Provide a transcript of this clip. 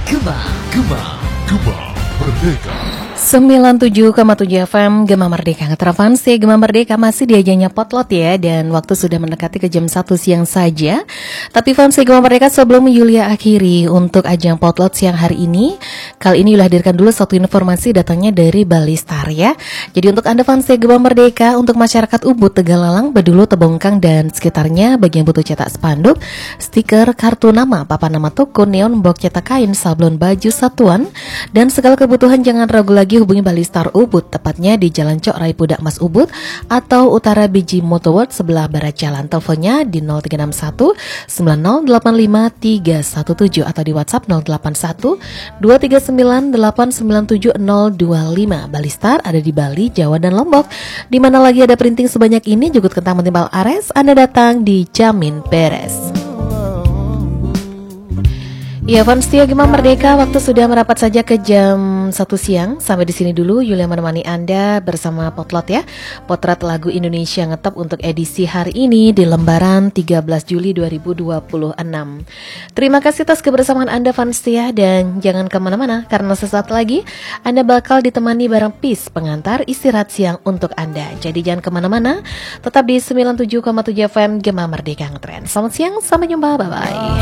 Gema, Gema, Gema Merdeka. 97,7 FM Gema Merdeka. Ngeterapansi Gema Merdeka masih diajanya potlot ya. Dan waktu sudah mendekati ke jam 1 siang saja. Tapi fansi Gema Merdeka sebelum Yulia akhiri untuk ajang potlot siang hari ini, kali ini Yulia hadirkan dulu satu informasi datangnya dari Balistar ya. Jadi untuk Anda fansi Gema Merdeka, untuk masyarakat Ubud, Tegalalang, Bedulu, Tebongkang dan sekitarnya, bagi yang butuh cetak spanduk, stiker, kartu nama, papan nama toko, neon, box cetak kain, sablon, baju satuan, dan segala kebutuhan jangan ragu lagi, hubungi Balistar Ubud, tepatnya di Jalan Cok Rai Pudak Mas Ubud atau Utara Biji Motorworld sebelah barat jalan. Teleponnya di 0361 9085 317 atau di WhatsApp 081 239 897 025. Balistar ada di Bali, Jawa dan Lombok. Di mana lagi ada printing sebanyak ini, jugut kentang mentimbal ares, Anda datang dijamin beres. Ya, fans setia Gema Merdeka, waktu sudah merapat saja ke jam 1 siang. Sampai di sini dulu Yulia menemani Anda bersama Potlot ya. Potret lagu Indonesia Ngetop untuk edisi hari ini di lembaran 13 Juli 2026. Terima kasih atas kebersamaan Anda fans setia, dan jangan kemana-mana karena sesaat lagi Anda bakal ditemani bareng Peace, pengantar istirahat siang untuk Anda. Jadi jangan kemana-mana, tetap di 97,7 FM Gema Merdeka Ngetrend. Selamat siang, sampai jumpa, bye-bye.